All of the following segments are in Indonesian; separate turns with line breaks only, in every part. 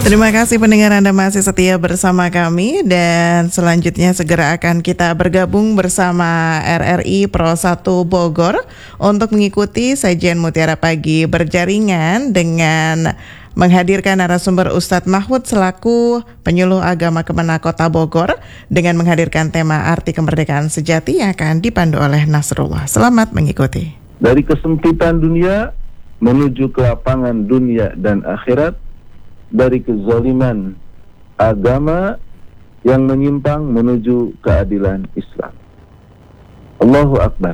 Terima kasih pendengar, Anda masih setia bersama kami dan selanjutnya segera akan kita bergabung bersama RRI Pro 1 Bogor untuk mengikuti sajian Mutiara Pagi berjaringan dengan menghadirkan narasumber Ustadz Mahfud selaku penyuluh agama Kemenak Kota Bogor dengan menghadirkan tema arti kemerdekaan sejati yang akan dipandu oleh Nasrullah. Selamat mengikuti.
Dari kesempitan dunia menuju ke lapangan dunia dan akhirat, dari kezaliman agama yang menyimpang menuju keadilan Islam. Allahu Akbar.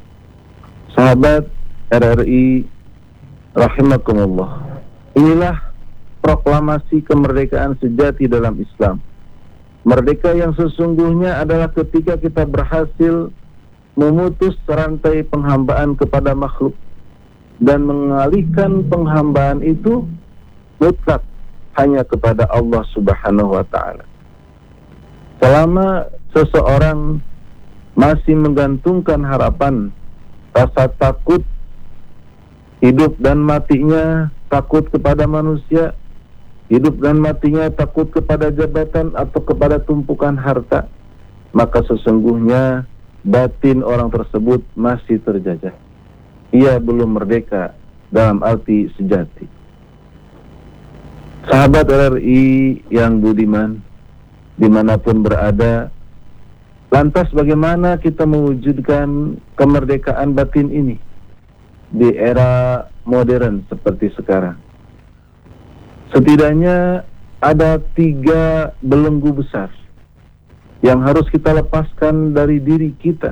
Sahabat RRI rahimakumullah, inilah proklamasi kemerdekaan sejati dalam Islam. Merdeka yang sesungguhnya adalah ketika kita berhasil memutus rantai penghambaan kepada makhluk dan mengalihkan penghambaan itu mutlak hanya kepada Allah Subhanahu wa ta'ala. Selama seseorang masih menggantungkan harapan, rasa takut hidup dan matinya takut kepada manusia, hidup dan matinya takut kepada jabatan atau kepada tumpukan harta, maka sesungguhnya batin orang tersebut masih terjajah. Ia belum merdeka dalam arti sejati. Sahabat RRI yang budiman, dimanapun berada, lantas bagaimana kita mewujudkan kemerdekaan batin ini di era modern seperti sekarang? Setidaknya ada 3 belenggu besar yang harus kita lepaskan dari diri kita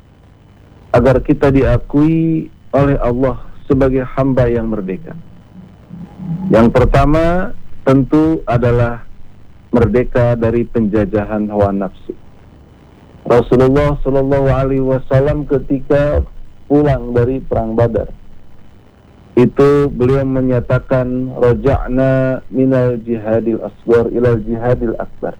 agar kita diakui oleh Allah sebagai hamba yang merdeka. Yang pertama tentu adalah merdeka dari penjajahan hawa nafsu. Rasulullah Shallallahu Alaihi Wasallam ketika pulang dari perang Badar, itu beliau menyatakan raja'na minal jihadil asghar ilal jihadil akbar.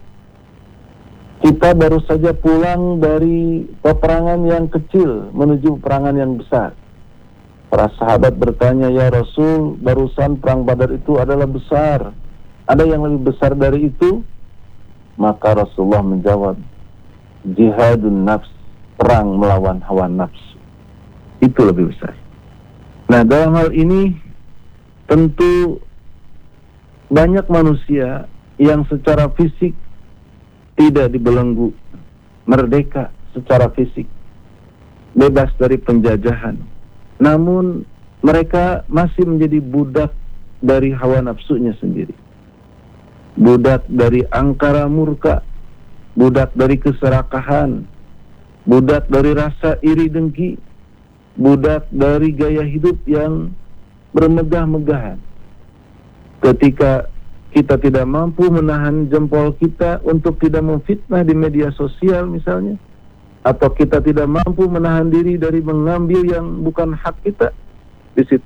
Kita baru saja pulang dari peperangan yang kecil menuju peperangan yang besar. Para sahabat bertanya, ya Rasul, barusan perang Badar itu adalah besar, ada yang lebih besar dari itu? Maka Rasulullah menjawab, jihadun nafs, perang melawan hawa nafsu, itu lebih besar. Nah, dalam hal ini tentu banyak manusia yang secara fisik tidak dibelenggu, merdeka secara fisik, bebas dari penjajahan. Namun mereka masih menjadi budak dari hawa nafsunya sendiri, budak dari angkara murka, budak dari keserakahan, budak dari rasa iri dengki, budak dari gaya hidup yang bermegah-megahan. Ketika kita tidak mampu menahan jempol kita untuk tidak memfitnah di media sosial misalnya, atau kita tidak mampu menahan diri dari mengambil yang bukan hak kita, di situ